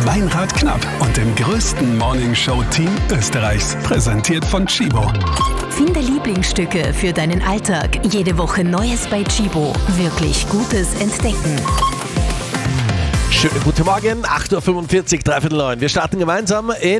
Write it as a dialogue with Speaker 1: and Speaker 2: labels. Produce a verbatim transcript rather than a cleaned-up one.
Speaker 1: Meinrad Knapp und dem größten Morningshow-Team Österreichs. Präsentiert von Chibo.
Speaker 2: Finde Lieblingsstücke für deinen Alltag. Jede Woche Neues bei Chibo. Wirklich Gutes entdecken.
Speaker 3: Schönen guten Morgen, acht Uhr fünfundvierzig, dreiviertel neun. Wir starten gemeinsam in